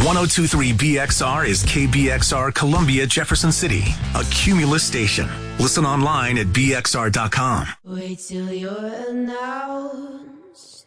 1023 BXR is KBXR Columbia, Jefferson City, a Cumulus station. Listen online at bxr.com. Wait till you're announced.